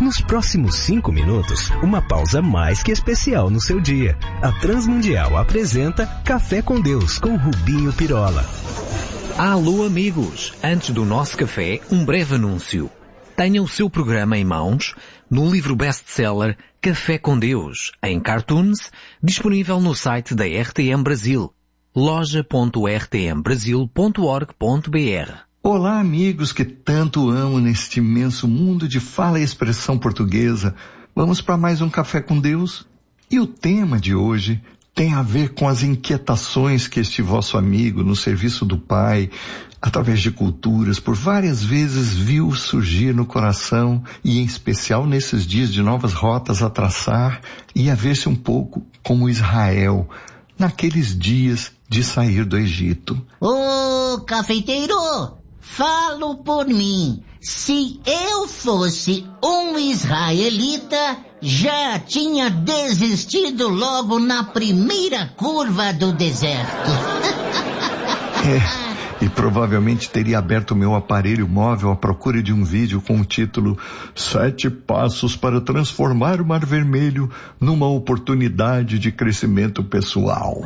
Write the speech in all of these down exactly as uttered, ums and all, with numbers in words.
Nos próximos cinco minutos, uma pausa mais que especial no seu dia. A Transmundial apresenta Café com Deus com Rubinho Pirola. Alô amigos, antes do nosso café, um breve anúncio. Tenha o seu programa em mãos no livro best-seller Café com Deus, em cartoons, disponível no site da R T M Brasil, loja ponto r t m brasil ponto org ponto b r. Olá amigos que tanto amo neste imenso mundo de fala e expressão portuguesa. Vamos para mais um Café com Deus? E o tema de hoje tem a ver com as inquietações que este vosso amigo no serviço do Pai, através de culturas, por várias vezes viu surgir no coração, e em especial nesses dias de novas rotas a traçar, e a ver-se um pouco como Israel, naqueles dias de sair do Egito. Ô, cafeiteiro, falo por mim. Se eu fosse um israelita, já tinha desistido logo na primeira curva do deserto. É, e provavelmente teria aberto meu aparelho móvel à procura de um vídeo com o título Sete Passos para Transformar o Mar Vermelho numa Oportunidade de Crescimento Pessoal.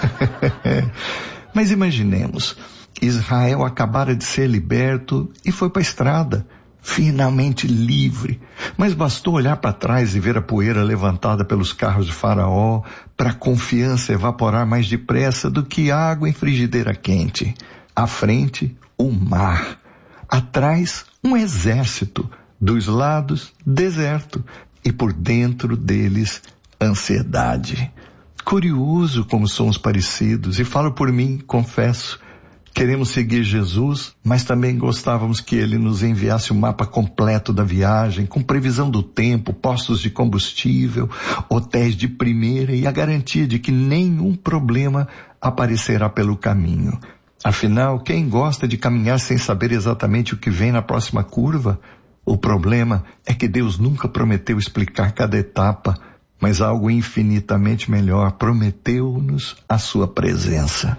Mas imaginemos, Israel acabara de ser liberto e foi para a estrada, finalmente livre. Mas bastou olhar para trás e ver a poeira levantada pelos carros de Faraó para a confiança evaporar mais depressa do que água em frigideira quente. À frente, o mar. Atrás, um exército. Dos lados, deserto. E por dentro deles, ansiedade. Curioso como somos parecidos, e falo por mim, confesso. Queremos seguir Jesus, mas também gostávamos que ele nos enviasse o mapa completo da viagem, com previsão do tempo, postos de combustível, hotéis de primeira e a garantia de que nenhum problema aparecerá pelo caminho. Afinal, quem gosta de caminhar sem saber exatamente o que vem na próxima curva? O problema é que Deus nunca prometeu explicar cada etapa, mas algo infinitamente melhor, prometeu-nos a sua presença.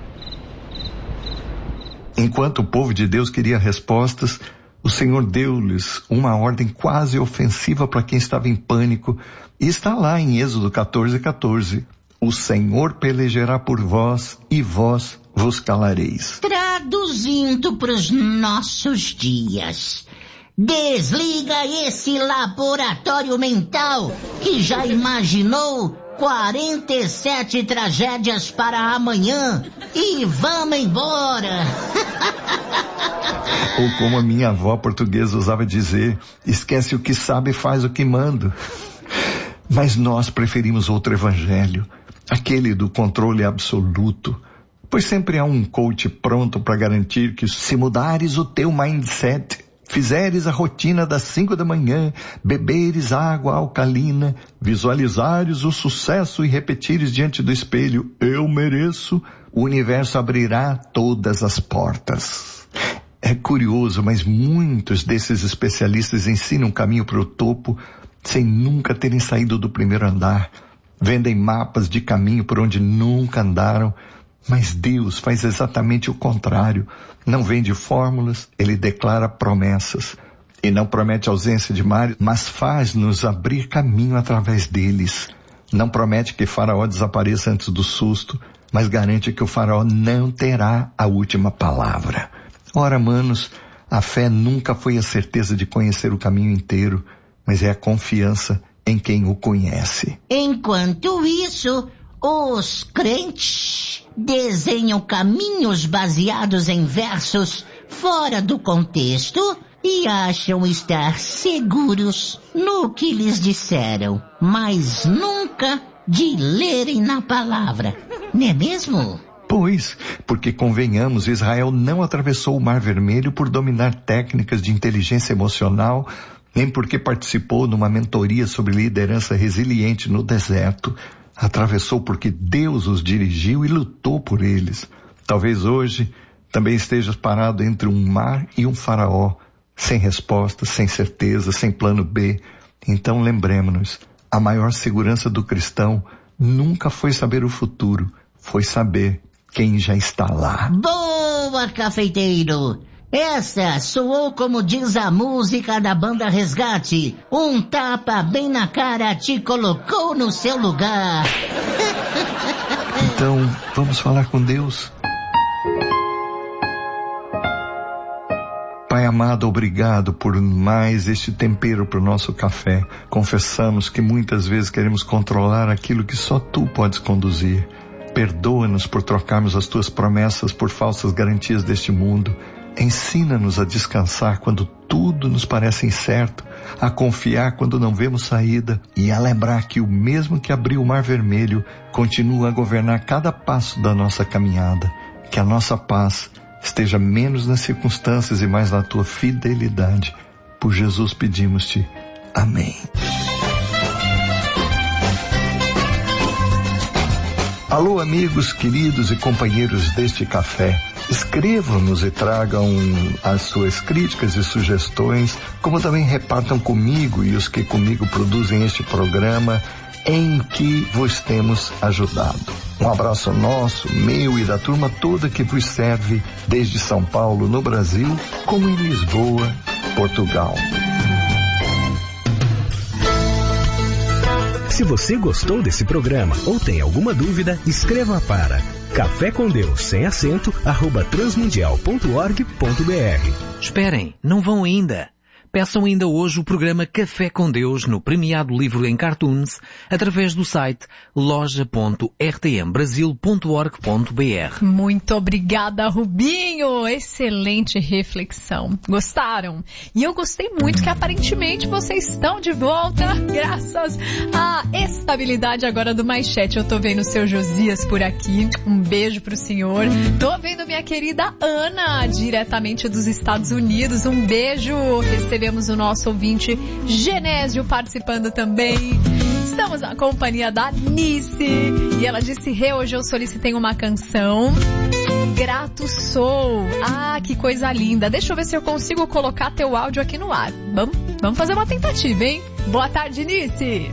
Enquanto o povo de Deus queria respostas, o Senhor deu-lhes uma ordem quase ofensiva para quem estava em pânico, e está lá em Êxodo catorze, catorze. O Senhor pelejará por vós, e vós vos calareis. Traduzindo para os nossos dias, desliga esse laboratório mental que já imaginou quarenta e sete tragédias para amanhã e vamos embora. Ou como a minha avó portuguesa usava dizer, esquece o que sabe e faz o que manda. Mas nós preferimos outro evangelho, aquele do controle absoluto, pois sempre há um coach pronto para garantir que se mudares o teu mindset, fizeres a rotina das cinco da manhã, beberes água alcalina, visualizares o sucesso e repetires diante do espelho, eu mereço, o universo abrirá todas as portas. É curioso, mas muitos desses especialistas ensinam o caminho para o topo sem nunca terem saído do primeiro andar. Vendem mapas de caminho por onde nunca andaram, mas Deus faz exatamente o contrário. Não vende fórmulas, ele declara promessas. E não promete ausência de mares, mas faz-nos abrir caminho através deles. Não promete que Faraó desapareça antes do susto, mas garante que o Faraó não terá a última palavra. Ora, manos, a fé nunca foi a certeza de conhecer o caminho inteiro, mas é a confiança em quem o conhece. Enquanto isso, os crentes desenham caminhos baseados em versos fora do contexto e acham estar seguros no que lhes disseram, mas nunca de lerem na palavra, não é mesmo? Pois, porque convenhamos, Israel não atravessou o Mar Vermelho por dominar técnicas de inteligência emocional, nem porque participou numa mentoria sobre liderança resiliente no deserto. Atravessou porque Deus os dirigiu e lutou por eles. Talvez hoje também estejas parado entre um mar e um faraó, sem resposta, sem certeza, sem plano B. Então lembremos-nos, a maior segurança do cristão nunca foi saber o futuro, foi saber quem já está lá. Boa, cafeiteiro! Essa soou como diz a música da banda Resgate. Um tapa bem na cara te colocou no seu lugar. Então, vamos falar com Deus? Pai amado, obrigado por mais este tempero para o nosso café. Confessamos que muitas vezes queremos controlar aquilo que só Tu podes conduzir. Perdoa-nos por trocarmos as Tuas promessas por falsas garantias deste mundo. Ensina-nos a descansar quando tudo nos parece incerto, a confiar quando não vemos saída e a lembrar que o mesmo que abriu o Mar Vermelho continua a governar cada passo da nossa caminhada. Que a nossa paz esteja menos nas circunstâncias e mais na Tua fidelidade. Por Jesus pedimos-Te. Amém. Alô, amigos, queridos e companheiros deste café. Escrevam-nos e tragam as suas críticas e sugestões, como também repartam comigo e os que comigo produzem este programa em que vos temos ajudado. Um abraço nosso, meu e da turma toda que vos serve desde São Paulo, no Brasil, como em Lisboa, Portugal. Se você gostou desse programa ou tem alguma dúvida, escreva para café com Deus sem acento arroba transmundial ponto org ponto br. Esperem, não vão ainda. Peçam ainda hoje o programa Café com Deus no premiado livro em cartoons através do site loja ponto r t m brasil ponto org ponto br. Muito obrigada, Rubinho! Excelente reflexão. Gostaram? E eu gostei muito que aparentemente vocês estão de volta graças à estabilidade agora do MyChat. Eu tô vendo o seu Josias por aqui. Um beijo pro senhor. Tô vendo minha querida Ana, diretamente dos Estados Unidos. Um beijo. Recebemos o nosso ouvinte Genésio participando também. Estamos na companhia da Nice. E ela disse, Rê, hoje eu solicitei uma canção. Grato sou. Ah, que coisa linda. Deixa eu ver se eu consigo colocar teu áudio aqui no ar. Vamos, vamos fazer uma tentativa, hein? Boa tarde, Nice.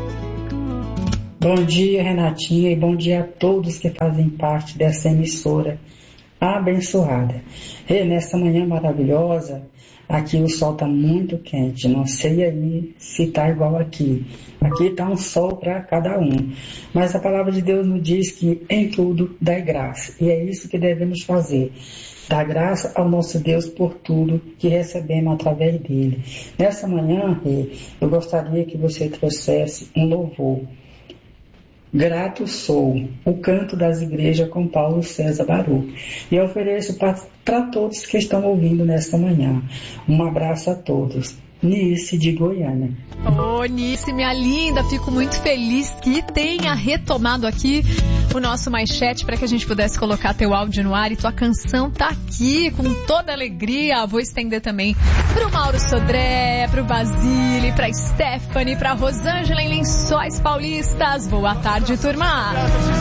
Bom dia, Renatinha, e bom dia a todos que fazem parte dessa emissora abençoada. E nessa manhã maravilhosa, aqui o sol está muito quente, não sei aí se está igual aqui. Aqui está um sol para cada um. Mas a palavra de Deus nos diz que em tudo dá graça. E é isso que devemos fazer. Dar graça ao nosso Deus por tudo que recebemos através dele. Nessa manhã, eu gostaria que você trouxesse um louvor. Grato sou, o canto das igrejas com Paulo César Baruch. E eu ofereço para todos que estão ouvindo nesta manhã. Um abraço a todos. Nice de Goiânia. Ô, oh, Nice, minha linda, fico muito feliz que tenha retomado aqui o nosso MyChat para que a gente pudesse colocar teu áudio no ar e tua canção tá aqui com toda alegria. Vou estender também pro Mauro Sodré, pro Basile, pra Stephanie, pra Rosângela em Lençóis Paulistas. Boa tarde, turma!